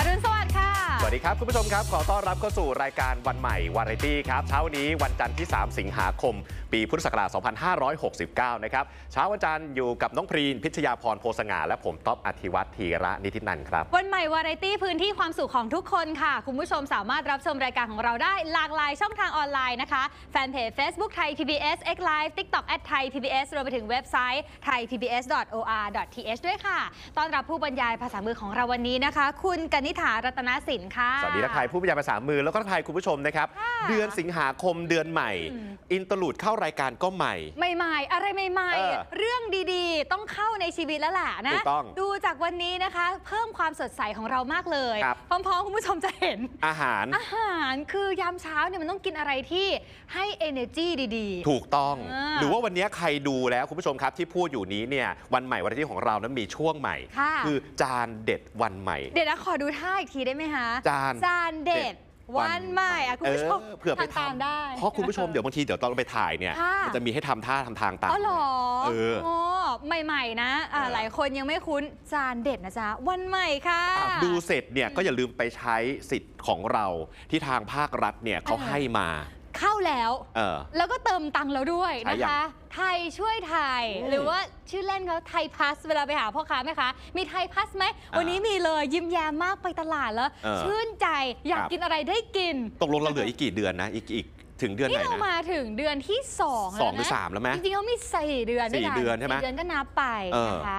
อรุณสวัสดิ์ค่ะสวัสดีครับคุณผู้ชมครับขอต้อนรับเข้าสู่รายการวันใหม่วาไรตี้ครับเช้าวันนี้วันจันทร์ที่3สิงหาคมปีพุทธศักราช2569นะครับเช้าวันจันทร์อยู่กับน้องพรีนพิชยาพรโพสง่าและผมต๊อบอธิวัฒน์ธีระนิตินันท์ครับวันใหม่วาไรตี้พื้นที่ความสุขของทุกคนค่ะคุณผู้ชมสามารถรับชมรายการของเราได้หลากหลายช่องทางออนไลน์นะคะแฟนเพจ Facebook ไทย PBS X Live TikTok @ThaiPBS รวมไปถึงเว็บไซต์ thaipbs.or.th ด้วยค่ะต้อนรับผู้บรรยายภาษามือของเราวันนี้นะคะคุณกนิษฐารัตนสินค่ะสวัสดีทักทายผู้บรรยายภาษามือแล้วก็ทักทายคุณผู้ชมนะครับเดือนสิงหาคมเดือนใหม่อินเตอร์ลูดเข้ารายการก็ใหม่ใหม่ๆอะไรใหม่ๆเรื่องดีๆต้องเข้าในชีวิตแล้วแหละนะดูจากวันนี้นะคะเพิ่มความสดใสของเรามากเลยพร้อมๆคุณผู้ชมจะเห็นอาหารคือยามเช้าเนี่ยมันต้องกินอะไรที่ให้ energy ดีๆถูกต้องหรือว่าวันนี้ใครดูแล้วคุณผู้ชมครับที่พูดอยู่นี้เนี่ยวันใหม่วันที่ของเรานั้นมีช่วงใหม่คือจานเด็ดวันใหม่เด็ดนะขอดูท่าอีกทีได้ไหมคะจานเด็ดวันใหม่คุณผู้ชมเผื่อไปทำได้เพราะคุณผู้ชมเดี๋ยวบางทีเดี๋ยวตอนเราไปถ่ายเนี่ยมันจะมีให้ทำท่าทำทางตามอ๋อเหรอใหม่ๆนะหลายคนยังไม่คุ้นจานเด็ดนะจ๊ะวันใหม่ค่ะดูเสร็จเนี่ยก็อย่าลืมไปใช้สิทธิ์ของเราที่ทางภาครัฐเนี่ยเขาให้มาเข้าแล้วแล้วก็เติมตังค์แล้วด้วยนะคะไทยช่วยไทยหรือว่าชื่อเล่นเขาไทยพัสเวลาไปหาพ่อค้าแม่ค้ามีไทยพัสไหมวันนี้มีเลยยิ้มแย้มมากไปตลาดแล้วชื่นใจอยากกินอะไรได้กินตกลงเราเหลืออีกกี่เดือนนะอีกถึงเดือนไหนนะนี่เรามาถึงเดือนที่2แล้วนะ 2 หรือ 3แล้วไหมจริงๆเขามี4 เดือน 4 เดือนใช่ไหม 4 เดือนก็นับไปนะคะ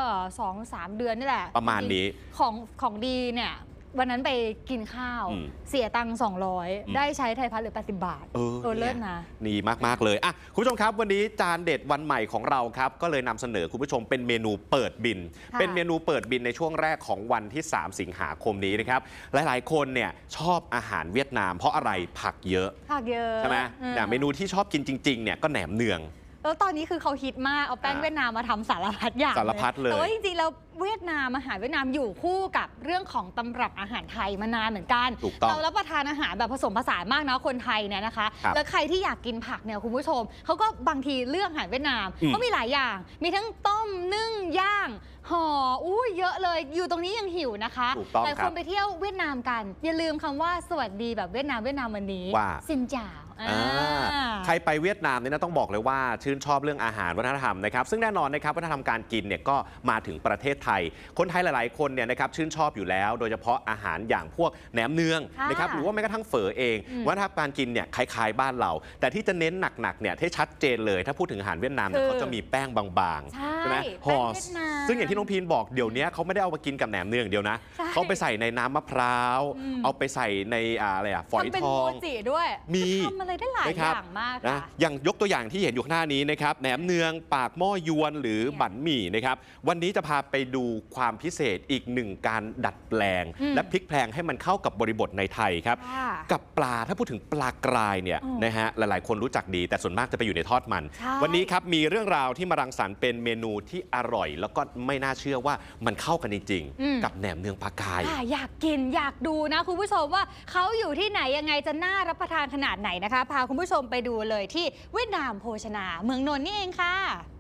2-3 เดือนนี่แหละประมาณนี้ของดีเนี่ยวันนั้นไปกินข้าวเสียตังค์200ได้ใช้ไทยพัฒน์เหลือ80 บาทเลิศนะนี่มากๆเลยอ่ะคุณผู้ชมครับวันนี้จานเด็ดวันใหม่ของเราครับก็เลยนำเสนอคุณผู้ชมเป็นเมนูเปิดบินเป็นเมนูเปิดบินในช่วงแรกของวันที่3สิงหาคมนี้นะครับหลายๆคนเนี่ยชอบอาหารเวียดนามเพราะอะไรผักเยอะใช่ไหมเมนูที่ชอบกินจริงๆเนี่ยก็แหนมเนืองแล้วตอนนี้คือเขาฮิตมากเอาแป้งเวียดนามมาทำสารพัดอย่างสารพัดเลยแต่ว่าจริงๆแล้วเวียดนามอาหารเวียดนามอยู่คู่กับเรื่องของตำรับอาหารไทยมานานเหมือนกันเรารับประทานอาหารแบบผสมผสานมากนะคนไทยเนี่ยนะคะแล้วใครที่อยากกินผักเนี่ยคุณผู้ชมเขาก็บางทีเลือกอาหารเวียดนามก็มีหลายอย่างมีทั้งต้มนึ่งย่างห่อเยอะเลยอยู่ตรงนี้ยังหิวนะคะหลายคนไปเที่ยวเวียดนามกันอย่าลืมคำว่าสวัสดีแบบเวียดนามวันนี้ซินจ่าใครไปเวียดนามเนี่ยนะต้องบอกเลยว่าชื่นชอบเรื่องอาหารวัฒนธรรมนะครับซึ่งแน่นอนนะครับวัฒนธรรมการกินเนี่ยก็มาถึงประเทศไทยคนไทยหลายๆคนเนี่ยนะครับชื่นชอบอยู่แล้วโดยเฉพาะอาหารอย่างพวกแหนมเนืองนะครับหรือว่าแม้กระทั่งเฝอเองวัฒนธรรมการกินเนี่ยคล้ายๆบ้านเราแต่ที่จะเน้นหนักๆเนี่ยที่ชัดเจนเลยถ้าพูดถึงอาหารเวียดนามเนี่ยเขาจะมีแป้งบางๆใช่ไหมห่อซึ่งอย่างที่น้องพีนบอกเดี๋ยวนี้เขาไม่ได้เอามากินกับแหนมเนืองเดียวนะเขาไปใส่ในน้ำมะพร้าวเอาไปใส่ในอะไรฝอยทองด้วยมีทำอะไรได้หลายอย่างมากนะอย่างยกตัวอย่างที่เห็นอยู่ข้างหน้านี้นะครับแหนมเนืองปากหม้อยวนหรือบั๋นหมี่นะครับวันนี้จะพาไปดูความพิเศษอีกหนึ่งการดัดแปลงและพลิกแพลงให้มันเข้ากับบริบทในไทยครับกับปลาถ้าพูดถึงปลากรายเนี่ยนะฮะหลายๆคนรู้จักดีแต่ส่วนมากจะไปอยู่ในทอดมันวันนี้ครับมีเรื่องราวที่มารังสรรค์เป็นเมนูที่อร่อยแล้วก็ไม่น่าเชื่อว่ามันเข้ากันจริงๆกับแหนมเนืองปลากรายอยากกินอยากดูนะคุณผู้ชมว่าเขาอยู่ที่ไหนยังไงจะน่ารับประทานขนาดไหนนะคะพาคุณผู้ชมไปดูเลยที่เวียดนามโภชนาเมืองนนท์นี่เองค่ะ